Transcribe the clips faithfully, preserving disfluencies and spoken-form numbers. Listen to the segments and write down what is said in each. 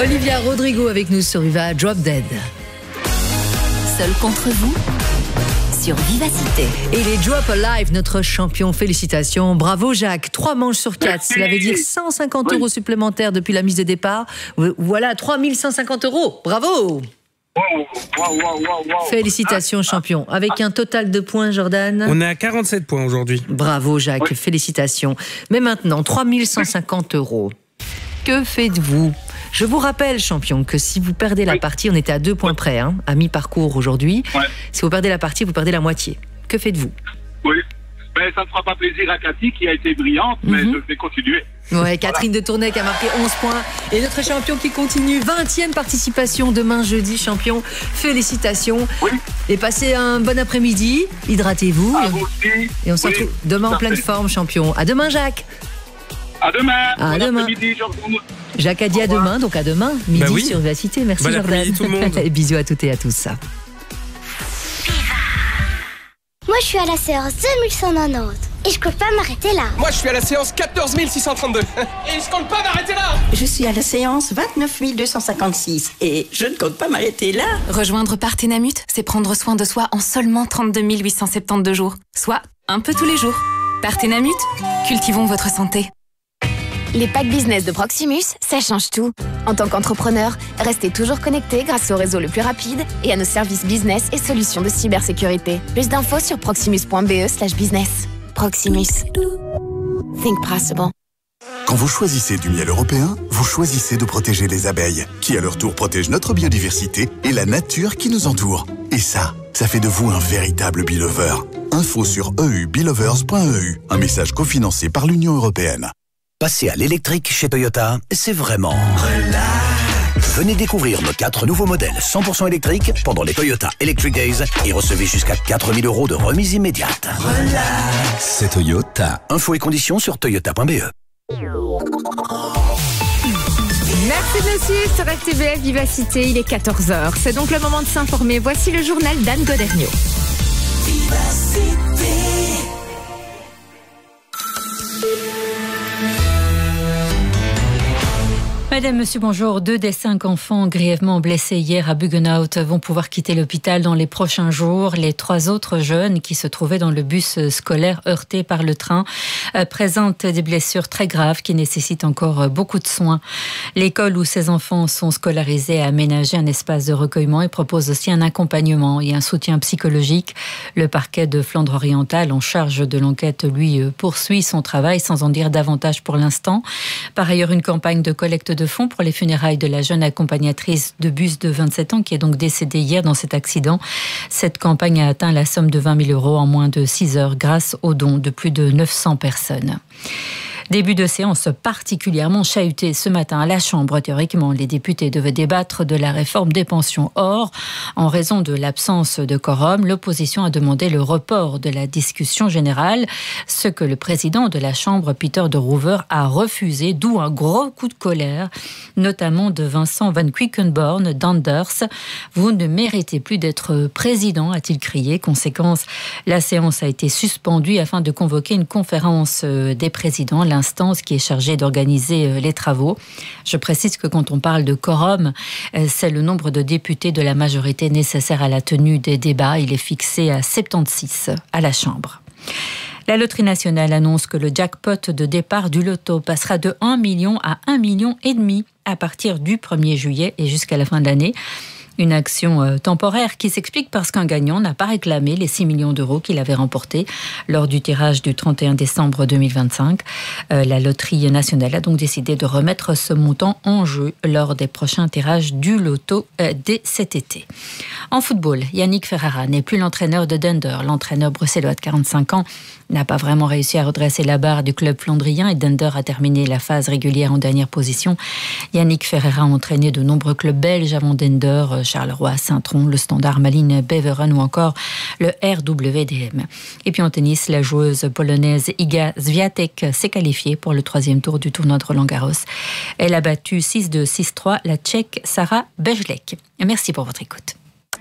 Olivia Rodrigo avec nous sur Viva, Drop Dead. Seul contre vous sur Vivacité. Et les Drop Alive, notre champion, félicitations. Bravo Jacques, trois manches sur quatre. Cela veut dire cent cinquante oui. euros supplémentaires depuis la mise de départ. Voilà, trois mille cent cinquante euros. Bravo. Wow, wow, wow, wow. Félicitations ah, champion. Avec un total de points, Jordan. On est à quarante-sept points aujourd'hui. Bravo Jacques, oui. félicitations. Mais maintenant, trois mille cent cinquante euros. Que faites-vous ? Je vous rappelle, champion, que si vous perdez la oui. partie, on était à deux points près, hein, à mi-parcours aujourd'hui. Ouais. Si vous perdez la partie, vous perdez la moitié. Que faites-vous ? Oui, mais ça ne fera pas plaisir à Cathy qui a été brillante, mm-hmm. mais je vais continuer. Ouais, Catherine voilà. de Tournai qui a marqué onze points. Et notre champion qui continue, vingtième participation demain jeudi, champion. Félicitations. Oui. Et passez un bon après-midi. Hydratez-vous. À vous aussi. Et on se oui. retrouve demain en pleine fait. forme, champion. À demain, Jacques. À demain. À bon demain. Jacques a dit à demain, donc à demain, midi bah oui. sur Vivacité. Merci bon Jordan. Tout le monde. Et bisous à toutes et à tous. Moi, je suis à la séance deux mille cent quatre-vingt-dix et je compte pas m'arrêter là. Moi, je suis à la séance quatorze mille six cent trente-deux et je compte pas m'arrêter là. Je suis à la séance vingt-neuf mille deux cent cinquante-six et je ne compte pas m'arrêter là. Rejoindre Partenamut, c'est prendre soin de soi en seulement trente-deux mille huit cent soixante-douze jours, soit un peu tous les jours. Partenamut, cultivons votre santé. Les packs business de Proximus, ça change tout. En tant qu'entrepreneur, restez toujours connecté grâce au réseau le plus rapide et à nos services business et solutions de cybersécurité. Plus d'infos sur proximus.be slash business. Proximus. Think possible. Quand vous choisissez du miel européen, vous choisissez de protéger les abeilles, qui à leur tour protègent notre biodiversité et la nature qui nous entoure. Et ça, ça fait de vous un véritable Beelover. Info sur e u beelovers point e u, un message cofinancé par l'Union européenne. Passer à l'électrique chez Toyota, c'est vraiment relax. Venez découvrir nos quatre nouveaux modèles cent pour cent électriques pendant les Toyota Electric Days et recevez jusqu'à quatre mille euros de remise immédiate. Relax. C'est Toyota. Infos et conditions sur toyota point b e. Merci de nous suivre sur R T B F Vivacité, il est quatorze heures. C'est donc le moment de s'informer. Voici le journal d'Anne Godergnaud. Vivacité. Madame, monsieur, bonjour. Deux des cinq enfants grièvement blessés hier à Buggenhout vont pouvoir quitter l'hôpital dans les prochains jours. Les trois autres jeunes qui se trouvaient dans le bus scolaire heurté par le train euh, présentent des blessures très graves qui nécessitent encore beaucoup de soins. L'école où ces enfants sont scolarisés a aménagé un espace de recueillement et propose aussi un accompagnement et un soutien psychologique. Le parquet de Flandre-Orientale en charge de l'enquête, lui, poursuit son travail sans en dire davantage pour l'instant. Par ailleurs, une campagne de collecte de fonds pour les funérailles de la jeune accompagnatrice de bus de vingt-sept ans qui est donc décédée hier dans cet accident. Cette campagne a atteint la somme de vingt mille euros en moins de six heures grâce aux dons de plus de neuf cents personnes. Début de séance particulièrement chahuté ce matin à la Chambre. Théoriquement, les députés devaient débattre de la réforme des pensions. Or, en raison de l'absence de quorum, l'opposition a demandé le report de la discussion générale, ce que le président de la Chambre, Peter de Roover, a refusé, d'où un gros coup de colère, notamment de Vincent Van Quickenborne d'Anders. « Vous ne méritez plus d'être président », a-t-il crié. Conséquence, la séance a été suspendue afin de convoquer une conférence des présidents, l'instance qui est chargée d'organiser les travaux. Je précise que quand on parle de quorum, c'est le nombre de députés de la majorité nécessaire à la tenue des débats. Il est fixé à soixante-seize à la Chambre. La Loterie nationale annonce que le jackpot de départ du loto passera de un million à un million et demi à partir du premier juillet et jusqu'à la fin de l'année. Une action euh, temporaire qui s'explique parce qu'un gagnant n'a pas réclamé les six millions d'euros qu'il avait remportés lors du tirage du trente et un décembre deux mille vingt-cinq. Euh, la Loterie nationale a donc décidé de remettre ce montant en jeu lors des prochains tirages du loto euh, dès cet été. En football, Yannick Ferreira n'est plus l'entraîneur de Dunder. L'entraîneur bruxellois de quarante-cinq ans n'a pas vraiment réussi à redresser la barre du club flandrien et Dunder a terminé la phase régulière en dernière position. Yannick Ferreira a entraîné de nombreux clubs belges avant Dunder, Charleroi, Saint-Tron, le Standard Malines, Beveren ou encore le R W D M. Et puis en tennis, la joueuse polonaise Iga Swiatek s'est qualifiée pour le troisième tour du tournoi de Roland-Garros. Elle a battu six deux, six trois la Tchèque Sara Bejlek. Merci pour votre écoute.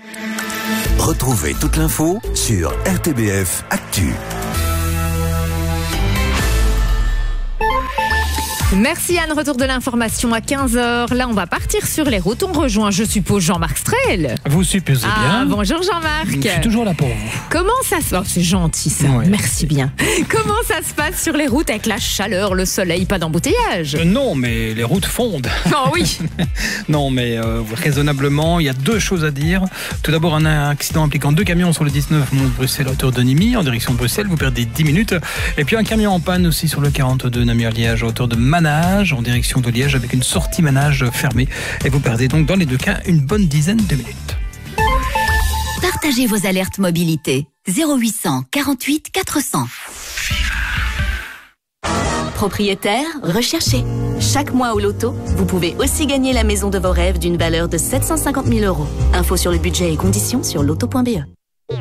Retrouvez toute l'info sur R T B F Actu. Merci Anne, retour de l'information à quinze heures. Là, on va partir sur les routes. On rejoint, je suppose, Jean-Marc Strel. Vous supposez ah, bien. Bonjour Jean-Marc. Je suis toujours là pour vous. Comment ça se passe oh, c'est gentil ça, ouais. Merci bien. Comment ça se passe sur les routes avec la chaleur, le soleil, pas d'embouteillage? euh, Non, mais les routes fondent. Oh oui. Non, mais euh, raisonnablement, il y a deux choses à dire. Tout d'abord, un accident impliquant deux camions sur le dix-neuf Mont-Bruxelles, hauteur de Nîmes, en direction de Bruxelles. Vous perdez dix minutes. Et puis un camion en panne aussi sur le quarante-deux Namur-Liège, à hauteur de Manage, en direction de Liège, avec une sortie Manage fermée. Et vous perdez donc dans les deux cas une bonne dizaine de minutes. Partagez vos alertes mobilité. zéro huit cent quarante-huit quatre cents. Propriétaire, recherché. Chaque mois au loto, vous pouvez aussi gagner la maison de vos rêves d'une valeur de sept cent cinquante mille euros. Info sur le budget et conditions sur loto point b e.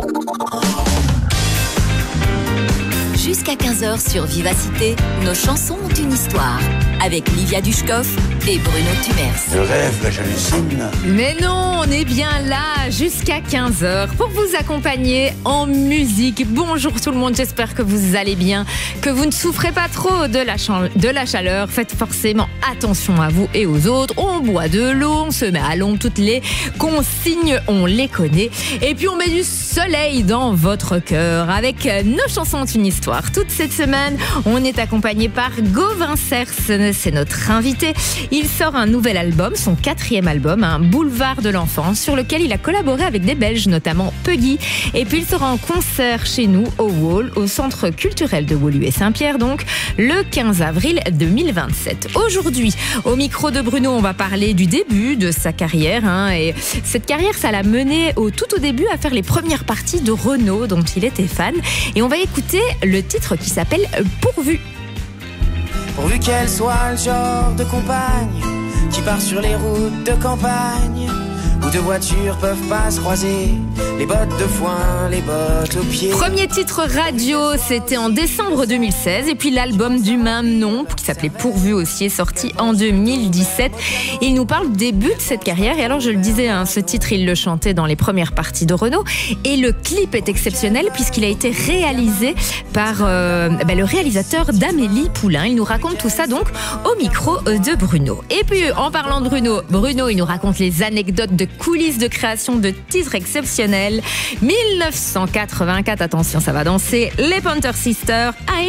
Jusqu'à quinze heures sur Vivacité, nos chansons ont une histoire. Avec Livia Dushkov et Bruno Tumers. Je rêve, j'hallucine. Mais non, on est bien là jusqu'à quinze heures pour vous accompagner en musique. Bonjour tout le monde, j'espère que vous allez bien, que vous ne souffrez pas trop de la, ch- de la chaleur. Faites forcément attention à vous et aux autres. On boit de l'eau, on se met à l'ombre, toutes les consignes, on les connaît. Et puis on met du soleil dans votre cœur avec nos chansons ont une histoire. Toute cette semaine, on est accompagné par Gauvin Cers, c'est notre invité. Il sort un nouvel album, son quatrième album, un boulevard de l'enfance, sur lequel il a collaboré avec des Belges, notamment Puggy. Et puis il sera en concert chez nous au Wall, au Centre culturel de Woluwe Saint-Pierre, donc le quinze avril deux mille vingt-sept. Aujourd'hui, au micro de Bruno, on va parler du début de sa carrière. Hein, et cette carrière, ça l'a mené au, tout au début à faire les premières parties de Renaud, dont il était fan. Et on va écouter le titre qui s'appelle Pourvu. Pourvu qu'elle soit le genre de compagne qui part sur les routes de campagne où deux voitures peuvent pas se croiser, les bottes de foin, les bottes aux pieds. Premier titre radio, c'était en décembre deux mille seize, et puis l'album du même nom, qui s'appelait Pourvu aussi, est sorti en deux mille dix-sept. Il nous parle du début de cette carrière, et alors je le disais, hein, ce titre, il le chantait dans les premières parties de Renaud, et le clip est exceptionnel puisqu'il a été réalisé par euh, ben, le réalisateur d'Amélie Poulain. Il nous raconte tout ça donc au micro de Bruno. Et puis en parlant de Bruno, Bruno, il nous raconte les anecdotes de coulisses de création de titres exceptionnels. mille neuf cent quatre-vingt-quatre, attention, ça va danser, les Pointer Sisters.